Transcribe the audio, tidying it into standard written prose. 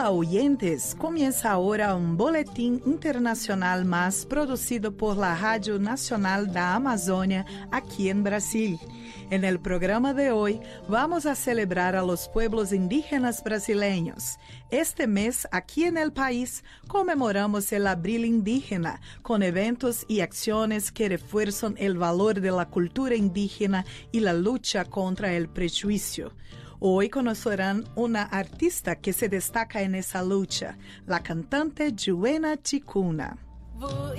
Hola oyentes, comienza ahora un boletín internacional más producido por la Radio Nacional da Amazônia aquí en Brasil. En el programa de hoy vamos a celebrar a los pueblos indígenas brasileños. Este mes, aquí en el país, conmemoramos el Abril Indígena, con eventos y acciones que refuerzan el valor de la cultura indígena y la lucha contra el prejuicio. Hoy conocerán una artista que se destaca en esa lucha, la cantante Juena Ticuna.